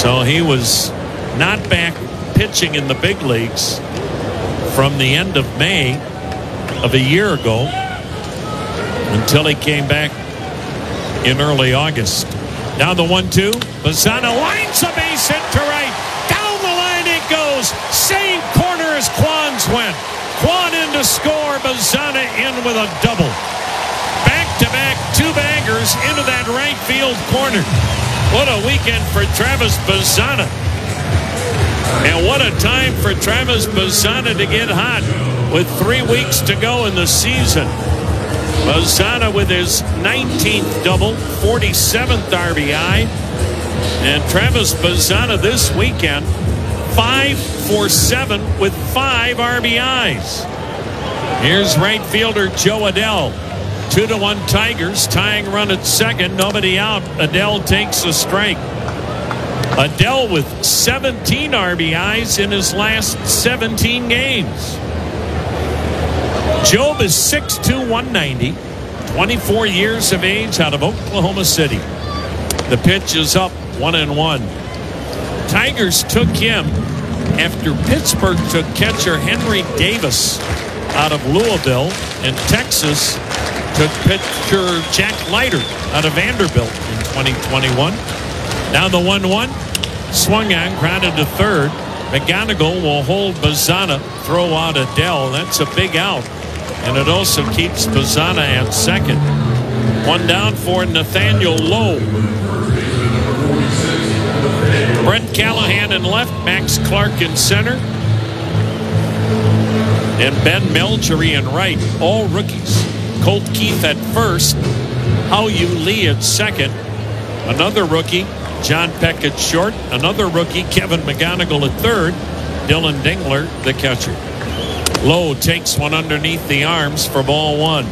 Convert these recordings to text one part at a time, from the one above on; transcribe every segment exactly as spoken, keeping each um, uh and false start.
So he was not back pitching in the big leagues from the end of May of a year ago until he came back in early August. Now the one two. Bazzana lines a base hit to right. Down the line it goes. Same corner as Kwan's went. Kwan in to score. Bazzana in with a double. Back-to-back two-baggers into that right field corner. What a weekend for Travis Bazzana. And what a time for Travis Bazzana to get hot with three weeks to go in the season. Bazzana with his nineteenth double, forty-seventh R B I. And Travis Bazzana this weekend, five for seven with five R B Is. Here's right fielder Joe Adell. Two to one Tigers, tying run at second, nobody out. Adell takes a strike. Adell with seventeen R B Is in his last seventeen games. Job is six two, one ninety, twenty-four years of age, out of Oklahoma City. The pitch is up, one and one. Tigers took him after Pittsburgh took catcher Henry Davis out of Louisville, and Texas took pitcher Jack Leiter out of Vanderbilt in twenty twenty-one. Now the one one. Swung on, grounded to third. McGonigal will hold Bazzana, throw out Adell. That's a big out. And it also keeps Bazzana at second. One down for Nathaniel Lowe. Brent Callahan in left, Max Clark in center. And Ben Melchery in right, all rookies. Colt Keith at first. Hao-Yu Lee at second. Another rookie, John Peck at short. Another rookie, Kevin McGonigal at third. Dylan Dingler, the catcher. Lowe takes one underneath the arms for ball one.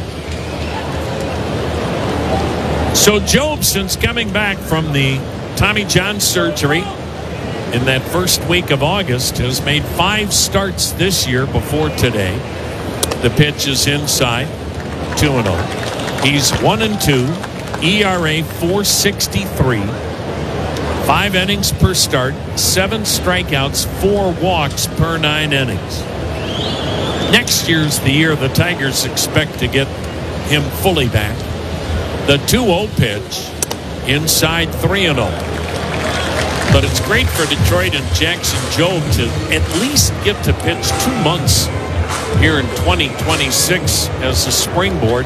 So Job, since coming back from the Tommy John surgery in that first week of August, has made five starts this year before today. The pitch is inside, two and oh. He's one and two, E R A four sixty-three. Five innings per start, seven strikeouts, four walks per nine innings. Next year's the year the Tigers expect to get him fully back. The two oh pitch, inside three and oh. But it's great for Detroit and Jackson Jobe to at least get to pitch two months here in twenty twenty-six as a springboard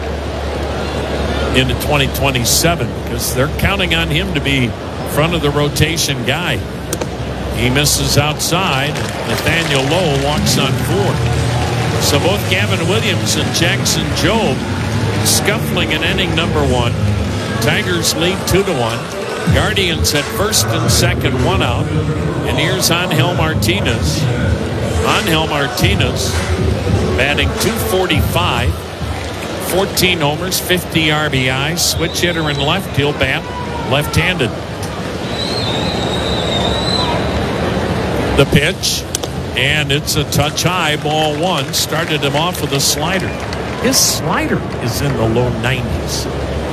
into twenty twenty-seven, because they're counting on him to be front of the rotation guy. He misses outside. Nathaniel Lowe walks on four. So both Gavin Williams and Jackson Jobe scuffling in inning number one. Tigers lead two to one. Guardians at first and second, one out. And here's Angel Martinez. Angel Martinez batting two forty-five. fourteen homers, fifty R B Is. Switch hitter in left. He'll bat left-handed. The pitch, and it's a touch high, ball one. Started him off with a slider. His slider is in the low nineties.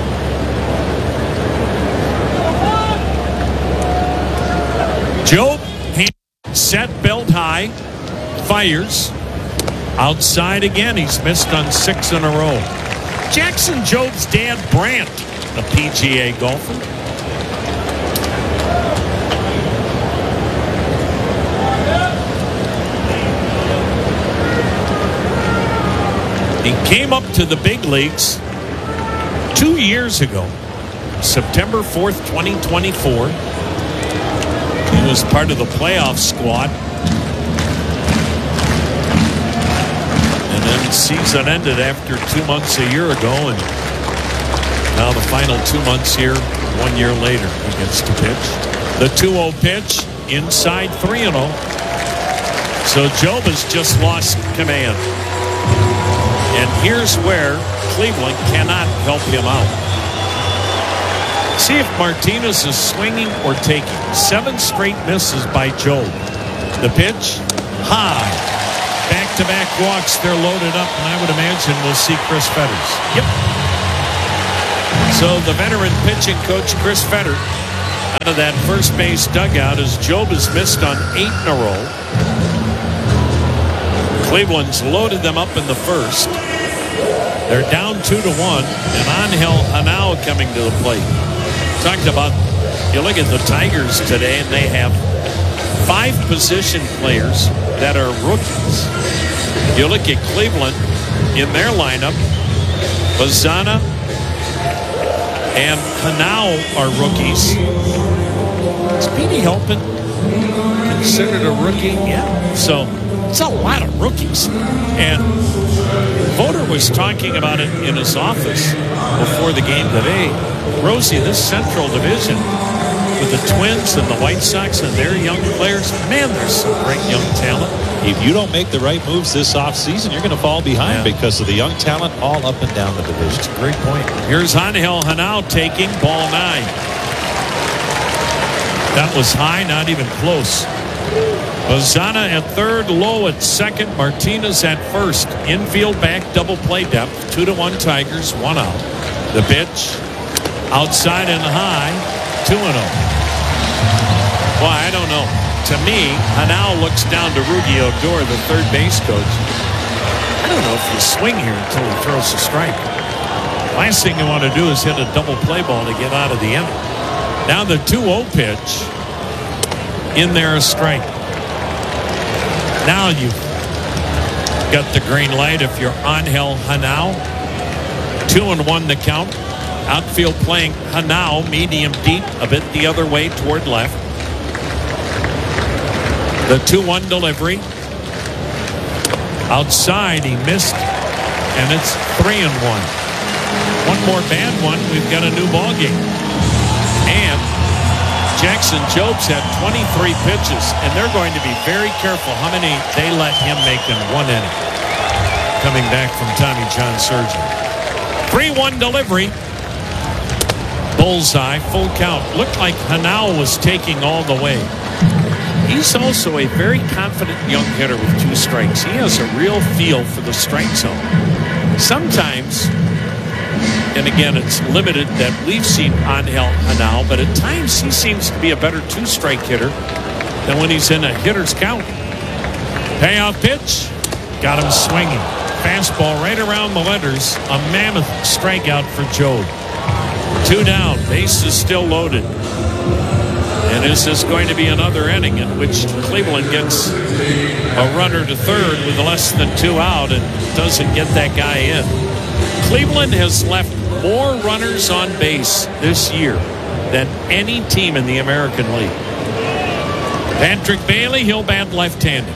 Job, set, belt high, fires. Outside again, he's missed on six in a row. Jackson Jobe's dad, Brant, a P G A golfer. He came up to the big leagues two years ago, September fourth, twenty twenty-four. He was part of the playoff squad. And then the season ended after two months a year ago, and now the final two months here, one year later, he gets to pitch. The two oh pitch, inside three and oh. So Jobe has just lost command. And here's where Cleveland cannot help him out. See if Martinez is swinging or taking. Seven straight misses by Jobe. The pitch, high. Back-to-back walks. They're loaded up, and I would imagine we'll see Chris Fetters. Yep. So the veteran pitching coach, Chris Fetter, out of that first base dugout as Job has missed on eight in a row. Cleveland's loaded them up in the first. They're down two to one, and Angel Hanao coming to the plate. Talked about, you look at the Tigers today, and they have five position players that are rookies. You look at Cleveland in their lineup, Bazana and Hanao are rookies. Is Petey Halpin considered a rookie? Yeah. So it's a lot of rookies. And Voter was talking about it in his office before the game today. Rosie, this Central Division with the Twins and the White Sox and their young players, man, there's some great young talent. If you don't make the right moves this offseason, you're going to fall behind yeah. because of the young talent all up and down the division. That's a great point. Here's Angel Hanao taking ball nine. That was high, not even close. Bazana at third, Lowe at second, Martinez at first. Infield back, double play depth. Two to one Tigers, one out. The pitch, outside and high, two and oh. Well, I don't know. To me, Hanao looks down to Rudy Odor, the third base coach. I don't know if you swing here until he throws a strike. Last thing you want to do is hit a double play ball to get out of the inning. Now the two oh pitch. In there a strike. Now you've got the green light if you're Angel Hanao. Two and one to count. Outfield playing Hanao, medium deep, a bit the other way toward left. The two one delivery. Outside, he missed, and it's three and one. One more bad one, we've got a new ball game. And Jackson Jobs had twenty-three pitches, and they're going to be very careful how many they let him make in one inning. Coming back from Tommy John surgery. three one delivery. Bullseye, full count. Looked like Hanao was taking all the way. He's also a very confident young hitter with two strikes. He has a real feel for the strike zone. Sometimes, and again, it's limited that we've seen Angel Hanao, but at times he seems to be a better two-strike hitter than when he's in a hitter's count. Payoff pitch. Got him swinging. Fastball right around the letters. A mammoth strikeout for Job. Two down. Base is still loaded. And is this going to be another inning in which Cleveland gets a runner to third with less than two out and doesn't get that guy in? Cleveland has left more runners on base this year than any team in the American League. Patrick Bailey, he'll bat left-handed.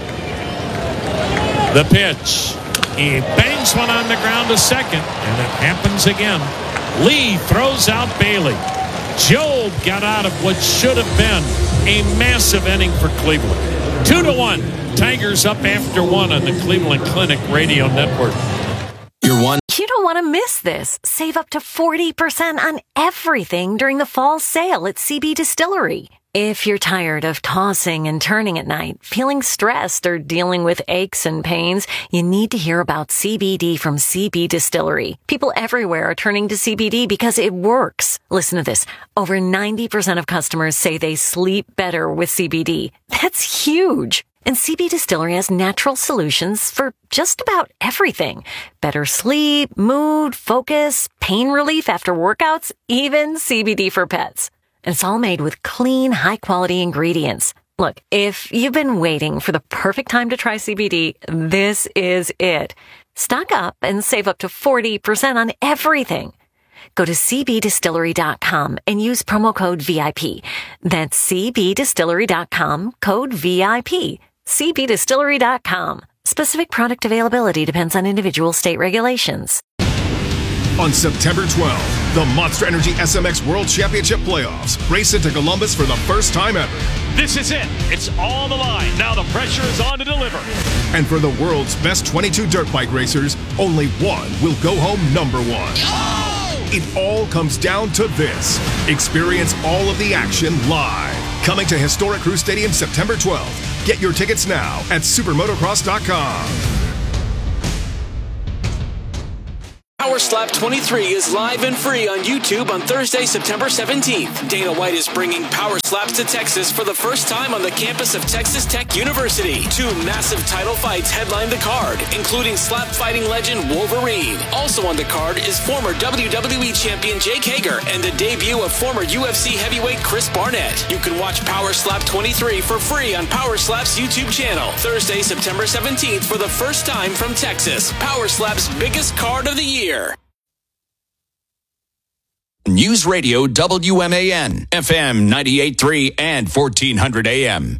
The pitch. He bangs one on the ground to second, and it happens again. Lee throws out Bailey. Job got out of what should have been a massive inning for Cleveland. Two to one. Tigers up after one on the Cleveland Clinic Radio Network. You're one. You don't want to miss this. Save up to forty percent on everything during the fall sale at C B Distillery. If you're tired of tossing and turning at night, feeling stressed, or dealing with aches and pains, you need to hear about C B D from C B Distillery. People everywhere are turning to C B D because it works. Listen to this. Over ninety percent of customers say they sleep better with C B D. That's huge. And C B Distillery has natural solutions for just about everything. Better sleep, mood, focus, pain relief after workouts, even C B D for pets. And it's all made with clean, high-quality ingredients. Look, if you've been waiting for the perfect time to try C B D, this is it. Stock up and save up to forty percent on everything. Go to c b distillery dot com and use promo code V I P. That's c b distillery dot com, code V I P. c b distillery dot com. Specific product availability depends on individual state regulations. On September twelfth, the Monster Energy S M X World Championship Playoffs race into Columbus for the first time ever. This is it. It's on the line. Now the pressure is on to deliver. And for the world's best twenty-two dirt bike racers, only one will go home number one. Oh! It all comes down to this. Experience all of the action live. Coming to Historic Crew Stadium September twelfth. Get your tickets now at supermotocross dot com. Power Slap twenty-three is live and free on YouTube on Thursday, September seventeenth. Dana White is bringing Power Slaps to Texas for the first time on the campus of Texas Tech University. Two massive title fights headline the card, including slap fighting legend Wolverine. Also on the card is former W W E champion Jake Hager and the debut of former U F C heavyweight Chris Barnett. You can watch Power Slap twenty-three for free on Power Slap's YouTube channel. Thursday, September seventeenth for the first time from Texas. Power Slap's biggest card of the year. News Radio W M A N, F M ninety-eight point three and fourteen hundred A M.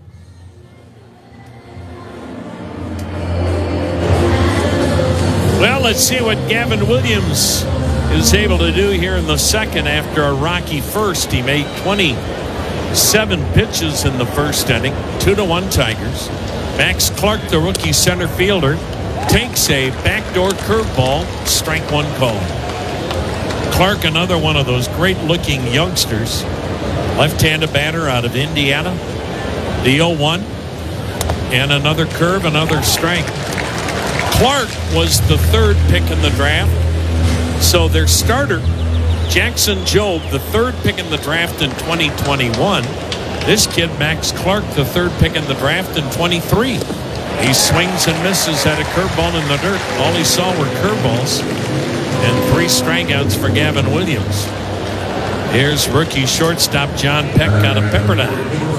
Well, let's see what Gavin Williams is able to do here in the second after a rocky first. He made twenty-seven pitches in the first inning, two to one Tigers. Max Clark, the rookie center fielder, takes a backdoor curveball, strike one call. Clark, another one of those great-looking youngsters, left-handed batter out of Indiana. The oh one, and another curve, another strike. Clark was the third pick in the draft. So their starter, Jackson Jobe, the third pick in the draft in twenty twenty-one. This kid, Max Clark, the third pick in the draft in twenty-three. He swings and misses at a curveball in the dirt. All he saw were curveballs and three strikeouts for Gavin Williams. Here's rookie shortstop John Peck out of Pepperdine.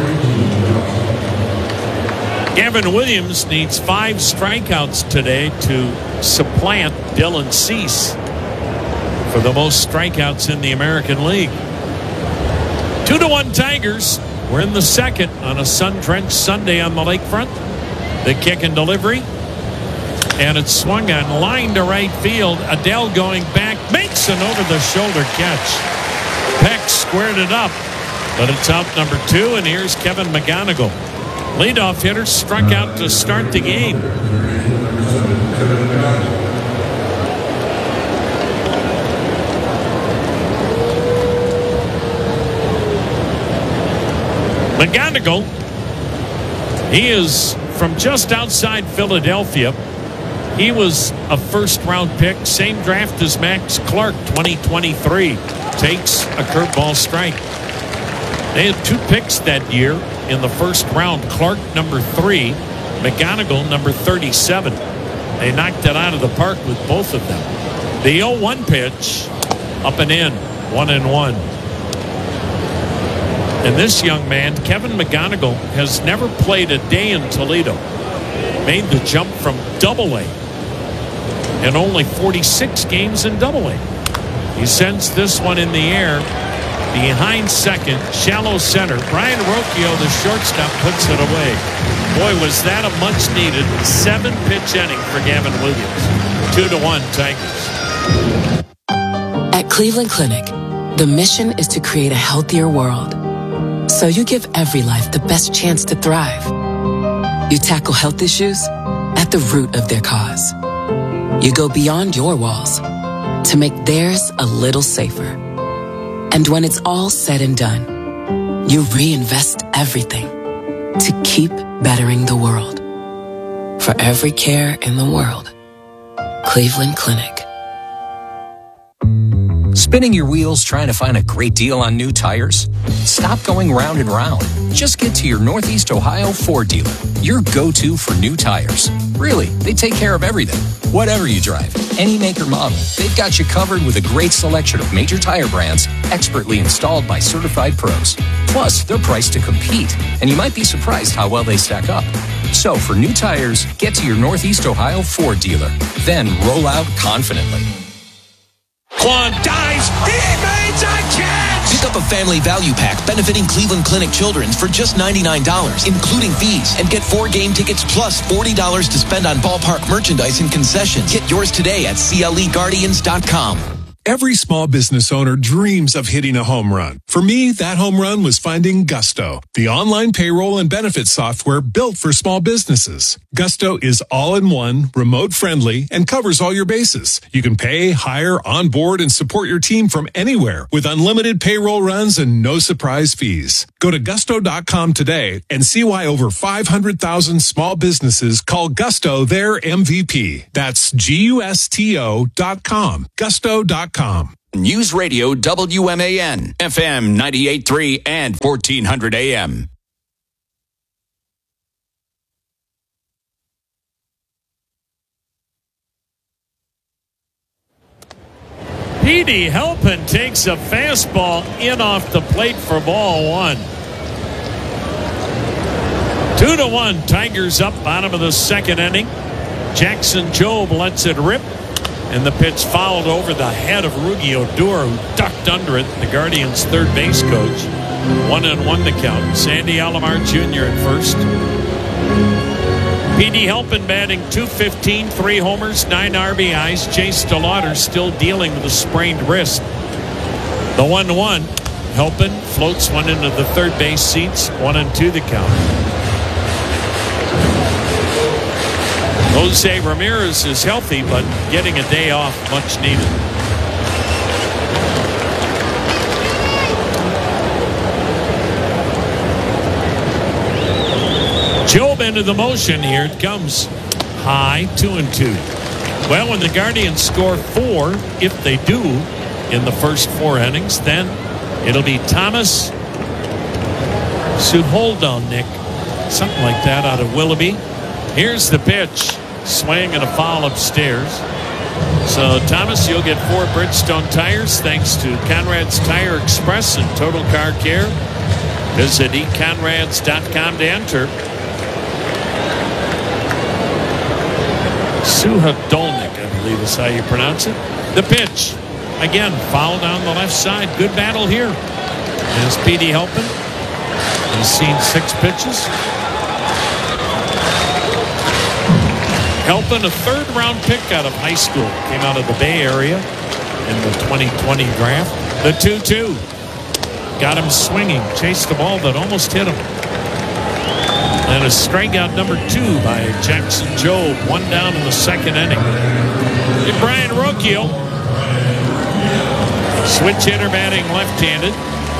Gavin Williams needs five strikeouts today to supplant Dylan Cease for the most strikeouts in the American League. Two to one Tigers. We're in the second on a sun-drenched Sunday on the lakefront. The kick and delivery. And it's swung on, line to right field. Adele going back, makes an over-the-shoulder catch. Peck squared it up, but it's out number two, and here's Kevin McGonigal. Leadoff hitter struck out to start the game. McGonigal, he is from just outside Philadelphia. He was a first-round pick, same draft as Max Clark, twenty twenty-three. Takes a curveball strike. They had two picks that year in the first round. Clark, number three. McGonigal, number thirty-seven. They knocked it out of the park with both of them. The oh one pitch, up and in, one and one. And this young man, Kevin McGonigal, has never played a day in Toledo. Made the jump from Double A. And only forty-six games in Double A. He sends this one in the air. Behind second, shallow center. Brian Rocchio, the shortstop, puts it away. Boy, was that a much-needed seven-pitch inning for Gavin Williams. Two to one, Tigers. At Cleveland Clinic, the mission is to create a healthier world. So you give every life the best chance to thrive. You tackle health issues at the root of their cause. You go beyond your walls to make theirs a little safer. And when it's all said and done, you reinvest everything to keep bettering the world. For every care in the world, Cleveland Clinic. Spinning your wheels trying to find a great deal on new tires? Stop going round and round. Just get to your Northeast Ohio Ford dealer, your go-to for new tires. Really, they take care of everything. Whatever you drive, any make or model, they've got you covered with a great selection of major tire brands expertly installed by certified pros. Plus, they're priced to compete, and you might be surprised how well they stack up. So for new tires, get to your Northeast Ohio Ford dealer. Then roll out confidently. Quan dives. He made a catch. Pick up a family value pack benefiting Cleveland Clinic Children's for just ninety-nine dollars, including fees, and get four game tickets plus forty dollars to spend on ballpark merchandise and concessions. Get yours today at C L E Guardians dot com. Every small business owner dreams of hitting a home run. For me, that home run was finding Gusto, the online payroll and benefits software built for small businesses. Gusto is all-in-one, remote-friendly, and covers all your bases. You can pay, hire, onboard, and support your team from anywhere with unlimited payroll runs and no surprise fees. Go to gusto dot com today and see why over five hundred thousand small businesses call Gusto their M V P. That's G U S T O dot com. Gusto dot com. News Radio W M A N, F M ninety-eight point three and fourteen hundred A M. Petey Halpin takes a fastball in off the plate for ball one. Two to one, Tigers up, bottom of the second inning. Jackson Jobe lets it rip, and the pitch fouled over the head of Rugi Odor, who ducked under it. The Guardians' third base coach. One and one the count. Sandy Alomar Junior at first. Petey Halpin batting two fifteen, three homers, nine R B Is. Chase DeLauder still dealing with a sprained wrist. The one to one. Halpin floats one into the third base seats. One and two the count. Jose Ramirez is healthy, but getting a day off much needed. Jobe into the motion. Here it comes. High, two and two. Well, when the Guardians score four, if they do, in the first four innings, then it'll be Thomas Suholdon, Nick. Something like that out of Willoughby. Here's the pitch. Swing and a foul upstairs. So, Thomas, you'll get four Bridgestone tires thanks to Conrad's Tire Express and Total Car Care. Visit e conrads dot com to enter. Suhodolnik, I believe is how you pronounce it. The pitch. Again, foul down the left side. Good battle here. As Petey Halpin. He's seen six pitches. Halpin, a third-round pick out of high school. Came out of the Bay Area in the twenty twenty draft. The two two. Got him swinging. Chased the ball that almost hit him. And a strikeout number two by Jackson Jobe. One down in the second inning. And Brian Rocchio. Switch hitter batting left-handed.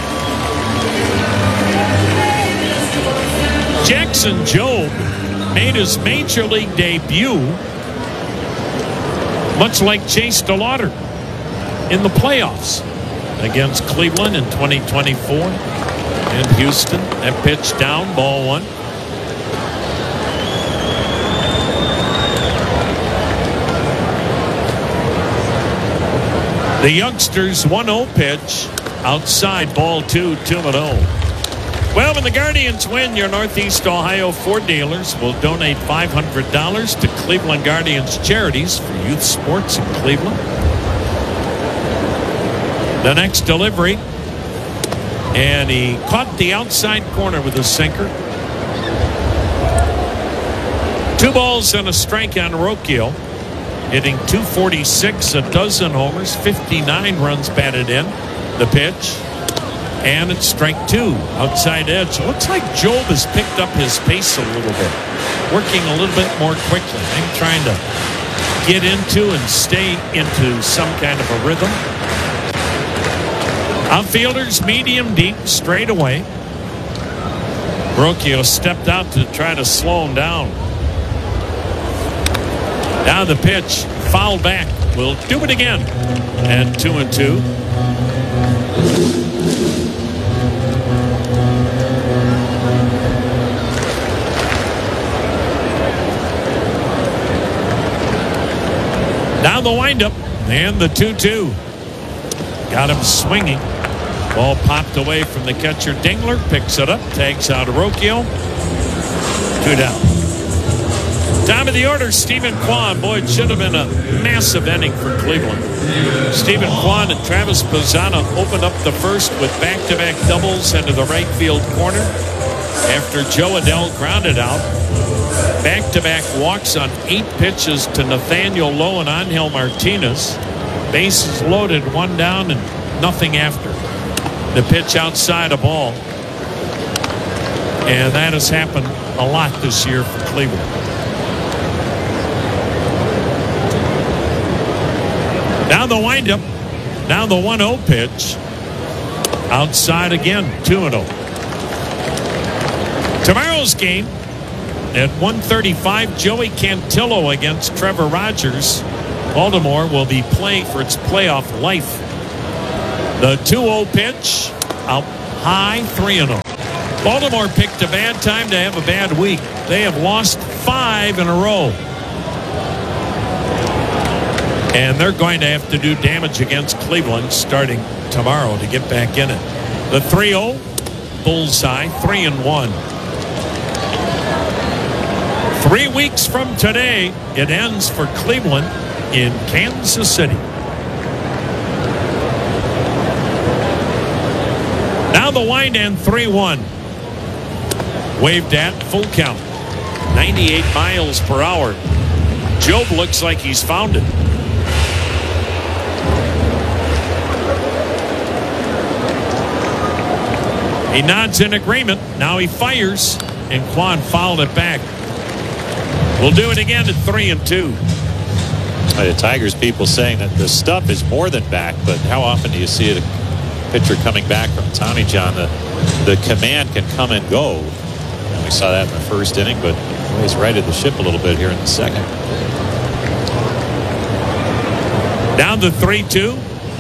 Jackson Jobe made his major league debut, much like Chase DeLauder, in the playoffs against Cleveland in twenty twenty-four and Houston. That pitch down, ball one. The youngsters one oh pitch outside, ball two, two and oh. Well, when the Guardians win, your Northeast Ohio Ford dealers will donate five hundred dollars to Cleveland Guardians Charities for youth sports in Cleveland. The next delivery, and he caught the outside corner with a sinker. Two balls and a strike on Rocchio, hitting two forty-six, a dozen homers, fifty-nine runs batted in. The pitch. And it's strike two, outside edge. Looks like Jobe has picked up his pace a little bit, working a little bit more quickly. I think trying to get into and stay into some kind of a rhythm. Outfielders medium deep straight away. Rocchio stepped out to try to slow him down. Now the pitch, foul back. We'll do it again. And two and two. Now the windup and the two two. Got him swinging. Ball popped away from the catcher. Dingler picks it up, tags out Rocchio. Two down. Top of the order, Stephen Kwan. Boy, it should have been a massive inning for Cleveland. Stephen Kwan and Travis Pizzana opened up the first with back-to-back doubles into the right field corner after Joe Adell grounded out. Back-to-back walks on eight pitches to Nathaniel Lowe and Angel Martinez. Bases loaded, one down and nothing after. The pitch outside a ball. And that has happened a lot this year for Cleveland. Now the windup. Now the one oh pitch. Outside again, two and oh. Tomorrow's game at one thirty-five, Joey Cantillo against Trevor Rogers. Baltimore will be playing for its playoff life. The two oh pitch, out high, three and oh. Baltimore picked a bad time to have a bad week. They have lost five in a row. And they're going to have to do damage against Cleveland starting tomorrow to get back in it. The three oh, bullseye, three and one. Three weeks from today, it ends for Cleveland in Kansas City. Now the wind and three one. Waved at, full count. ninety-eight miles per hour. Job looks like he's found it. He nods in agreement. Now he fires, and Kwan fouled it back. We'll do it again at three and two. The Tigers people saying that the stuff is more than back, but how often do you see a pitcher coming back from Tommy John? The, the command can come and go. And we saw that in the first inning, but he's righted the ship a little bit here in the second. Down to three two.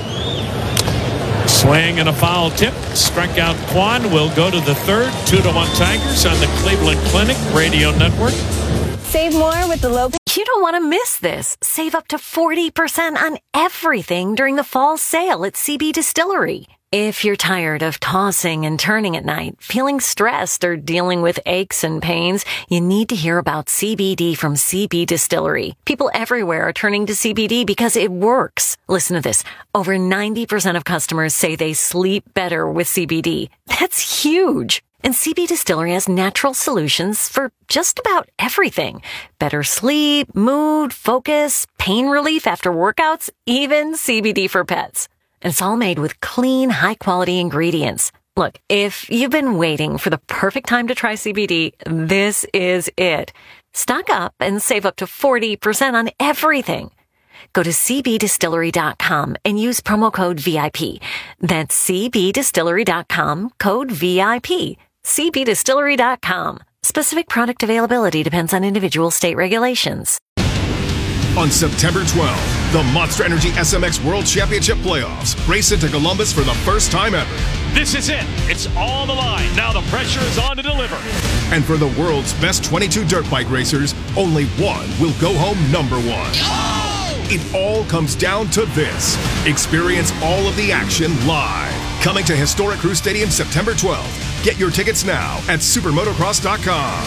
Swing and a foul tip. Struck out Kwan. Will go to the third. Two to one Tigers on the Cleveland Clinic Radio Network. Save more with the low. You don't want to miss this. Save up to forty percent on everything during the fall sale at C B Distillery. If you're tired of tossing and turning at night, feeling stressed, or dealing with aches and pains, you need to hear about C B D from C B Distillery. People everywhere are turning to C B D because it works. Listen to this. Over ninety percent of customers say they sleep better with C B D. That's huge. And C B Distillery has natural solutions for just about everything. Better sleep, mood, focus, pain relief after workouts, even C B D for pets. And it's all made with clean, high-quality ingredients. Look, if you've been waiting for the perfect time to try C B D, this is it. Stock up and save up to forty percent on everything. Go to c b distillery dot com and use promo code V I P. That's c b distillery dot com, code V I P. c b distillery dot com. Specific product availability depends on individual state regulations. On September twelfth, the Monster Energy S M X World Championship Playoffs race into Columbus for the first time ever. This is it. It's all the line. Now the pressure is on to deliver. And for the world's best twenty-two dirt bike racers, only one will go home number one. Oh! It all comes down to this. Experience all of the action live. Coming to historic Crew Stadium September twelfth. Get your tickets now at supermotocross dot com.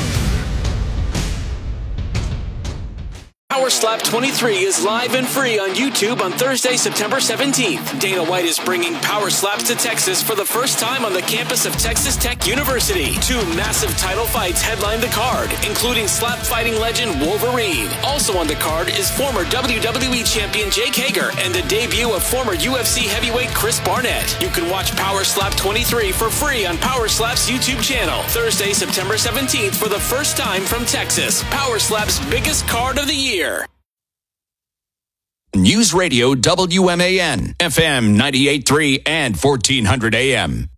Power Slap twenty-three is live and free on YouTube on Thursday, September seventeenth. Dana White is bringing Power Slaps to Texas for the first time on the campus of Texas Tech University. Two massive title fights headline the card, including slap fighting legend Wolverine. Also on the card is former W W E champion Jake Hager and the debut of former U F C heavyweight Chris Barnett. You can watch Power Slap twenty-three for free on Power Slap's YouTube channel. Thursday, September seventeenth for the first time from Texas. Power Slap's biggest card of the year. News Radio W M A N, F M ninety-eight point three and fourteen hundred A M.